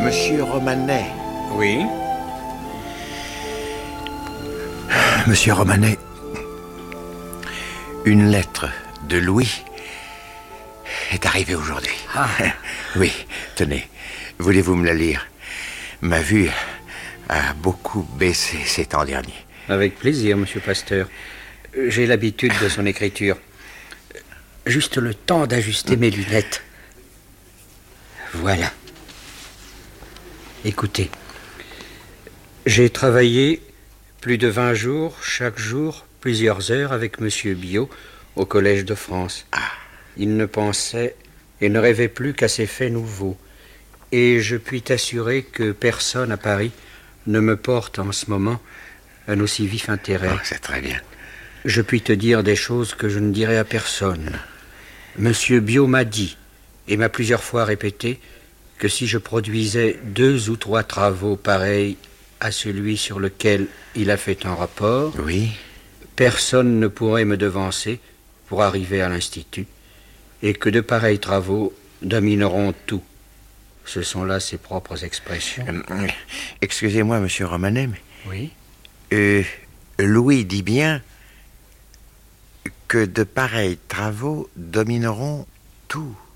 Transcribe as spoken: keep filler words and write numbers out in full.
Monsieur Romanet. Oui. Monsieur Romanet, une lettre de Louis est arrivée aujourd'hui. Ah. Oui, tenez, voulez-vous me la lire? Ma vue a beaucoup baissé ces temps derniers. Avec plaisir, monsieur Pasteur. J'ai l'habitude de son écriture. Juste le temps d'ajuster mes lunettes. Voilà. Écoutez, j'ai travaillé plus de vingt jours, chaque jour, plusieurs heures avec monsieur Biot au Collège de France. Ah. Il ne pensait et ne rêvait plus qu'à ces faits nouveaux. Et je puis t'assurer que personne à Paris ne me porte en ce moment un aussi vif intérêt. Oh, c'est très bien. Je puis te dire des choses que je ne dirai à personne. Monsieur Biot m'a dit, et m'a plusieurs fois répété, que si je produisais deux ou trois travaux pareils à celui sur lequel il a fait un rapport, oui, personne ne pourrait me devancer pour arriver à l'Institut, et que de pareils travaux domineront tout. Ce sont là ses propres expressions. Euh, excusez-moi, monsieur Romanet, mais... Oui. Euh, Louis dit bien que de pareils travaux domineront tout.